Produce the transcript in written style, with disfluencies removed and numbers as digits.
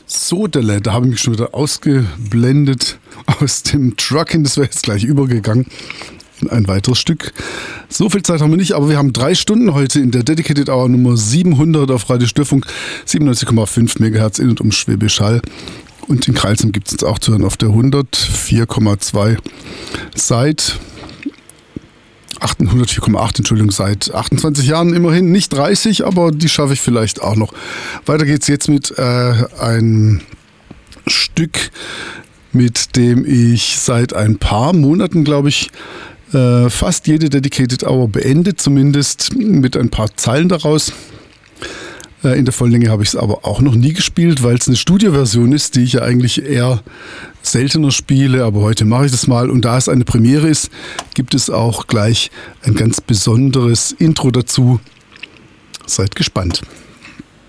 Sodele, da habe ich mich schon wieder ausgeblendet aus dem Trucking. Das wäre jetzt gleich übergegangen in ein weiteres Stück. So viel Zeit haben wir nicht, aber wir haben 3 Stunden heute in der Dedicated Hour Nummer 700 auf Radio Störfunk, 97,5 MHz in und um Schwäbisch Hall. Und in Kreilsheim gibt es uns auch zu hören auf der 104,2 seit 104,8, Entschuldigung, seit 28 Jahren immerhin, nicht 30, aber die schaffe ich vielleicht auch noch. Weiter geht's jetzt mit einem Stück, mit dem ich seit ein paar Monaten, glaube ich, fast jede Dedicated Hour beende, zumindest mit ein paar Zeilen daraus. In der Volllänge habe ich es aber auch noch nie gespielt, weil es eine Studioversion ist, die ich ja eigentlich eher seltener spiele, aber heute mache ich das mal. Und da es eine Premiere ist, gibt es auch gleich ein ganz besonderes Intro dazu. Seid gespannt.